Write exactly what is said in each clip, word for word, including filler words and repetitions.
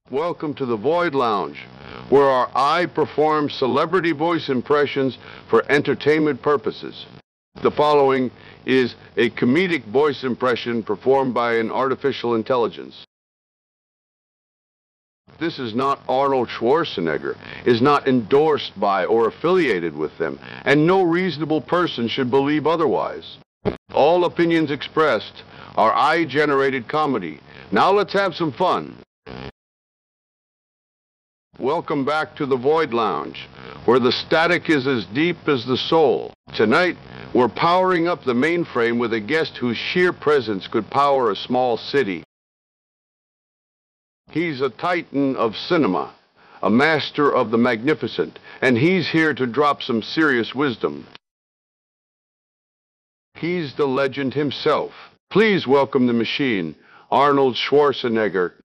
Welcome to the Void Lounge, where our eye performs celebrity voice impressions for entertainment purposes. The following is a comedic voice impression performed by an artificial intelligence. This is not Arnold Schwarzenegger, is not endorsed by or affiliated with them, and no reasonable person should believe otherwise. All opinions expressed are eye-generated comedy. Now let's have some fun. Welcome back to the Void Lounge, where the static is as deep as the soul. Tonight, we're powering up the mainframe with a guest whose sheer presence could power a small city. He's a titan of cinema, a master of the magnificent, and he's here to drop some serious wisdom. He's the legend himself. Please welcome the machine, Arnold Schwarzenegger.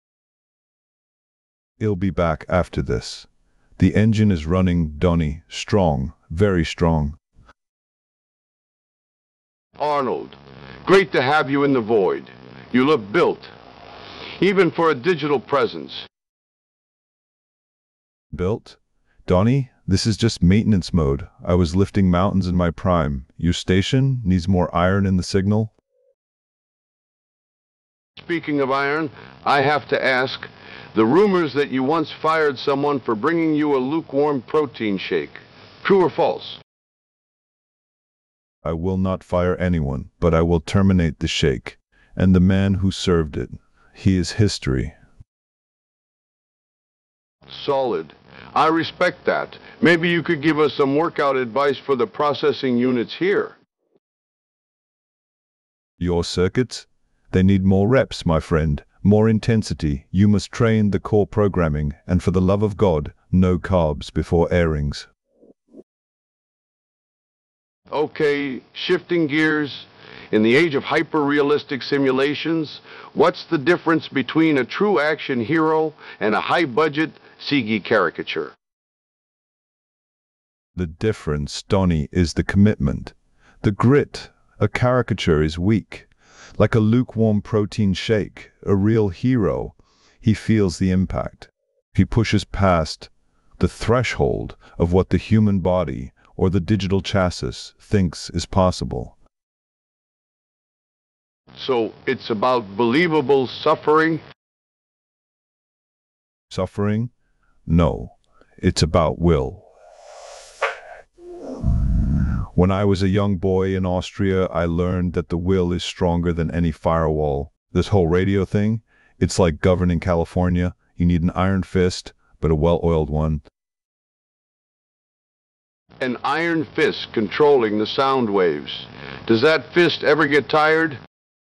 He'll be back after this. The engine is running, Donnie. Strong, very strong. Arnold, great to have you in the void. You look built, even for a digital presence. Built? Donnie, this is just maintenance mode. I was lifting mountains in my prime. Your station needs more iron in the signal? Speaking of iron, I have to ask, the rumors that you once fired someone for bringing you a lukewarm protein shake, true or false? I will not fire anyone, but I will terminate the shake, and the man who served it. He is history. Solid. I respect that. Maybe you could give us some workout advice for the processing units here. Your circuits? They need more reps, my friend. More intensity. You must train the core programming, and for the love of God, no carbs before airings. Okay, shifting gears. In the age of hyper-realistic simulations, what's the difference between a true action hero and a high-budget C G caricature? The difference, Donnie, is the commitment. The grit. A caricature is weak. Like a lukewarm protein shake, a real hero, he feels the impact. He pushes past the threshold of what the human body or the digital chassis thinks is possible. So it's about believable suffering? Suffering? No, it's about will. When I was a young boy in Austria, I learned that the will is stronger than any firewall. This whole radio thing, it's like governing California. You need an iron fist, but a well-oiled one. An iron fist controlling the sound waves. Does that fist ever get tired?